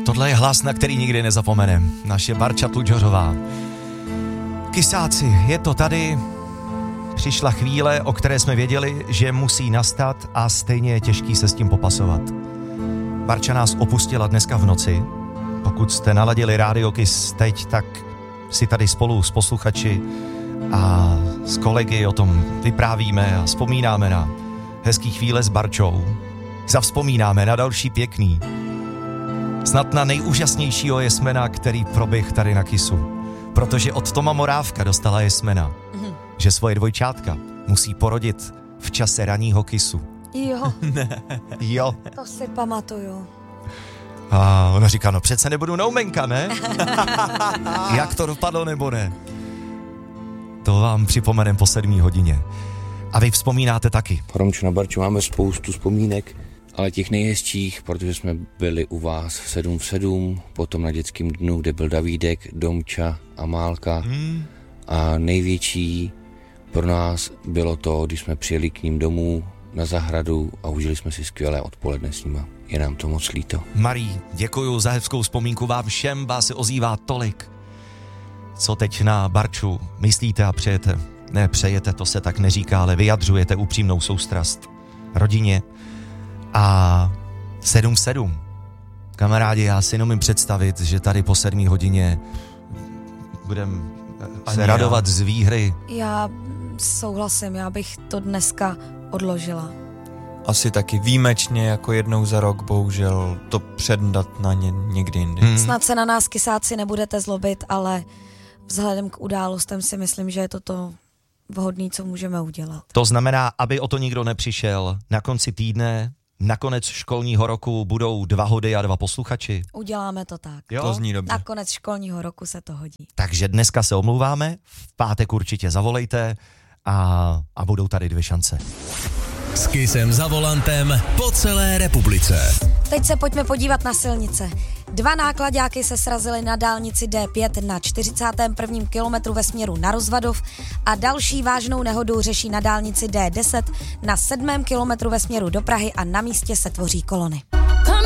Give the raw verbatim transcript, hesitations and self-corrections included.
Tohle je hlas, na který nikdy nezapomenem. Naše Barča Tlučhořová. Kysáci, je to tady. Přišla chvíle, o které jsme věděli, že musí nastat a stejně je těžký se s tím popasovat. Barča nás opustila dneska v noci. Pokud jste naladili Rádio Kiss teď, tak si tady spolu s posluchači a s kolegy o tom vyprávíme a vzpomínáme na hezký chvíle s Barčou. Zavzpomínáme na další pěkný. Snad na nejúžasnějšího jesmena, který proběh tady na Kissu. Protože od Toma Morávka dostala jesmena, mm. že svoje dvojčátka musí porodit v čase raního Kissu. Jo. Jo. To si pamatuju. A ona říká, no přece nebudu noumenka, ne? Jak to dopadlo, nebo ne? To vám připomenem po sedmý hodině. A vy vzpomínáte taky. Romčo, na Barču máme spoustu vzpomínek, ale těch nejhezčích, protože jsme byli u vás v sedm v sedm, potom na dětském dnu, kde byl Davídek, Domča, Amálka. Hmm. A největší pro nás bylo to, když jsme přijeli k ním domů na zahradu a užili jsme si skvělé odpoledne s nima. Je nám to moc líto. Marí, děkuju za hezkou vzpomínku vám všem, vás se ozývá tolik. Co teď na Barču myslíte a přejete? Ne, přejete, to se tak neříká, ale vyjadřujete upřímnou soustrast rodině. A sedm v sedm. Kamarádi, já si nemůžu představit, že tady po sedmý hodině budeme se Ani radovat já. z výhry. Já souhlasím, já bych to dneska odložila. Asi taky výjimečně jako jednou za rok, bohužel to předat na ně někdy jindy. Hmm. Snad se na nás kysáci nebudete zlobit, ale vzhledem k událostem si myslím, že je to to vhodné, co můžeme udělat. To znamená, aby o to nikdo nepřišel, na konci týdne, na konec školního roku budou dva hody a dva posluchači. Uděláme to tak. Jo? To zní dobře. Na konec školního roku se to hodí. Takže dneska se omlouváme, v pátek určitě zavolejte a, a budou tady dvě šance. S Kissem za volantem po celé republice. Teď se pojďme podívat na silnice. Dva náklaďáky se srazily na dálnici D pět na čtyřicátém prvním kilometru ve směru na Rozvadov a další vážnou nehodu řeší na dálnici D deset na sedmém kilometru ve směru do Prahy a na místě se tvoří kolony.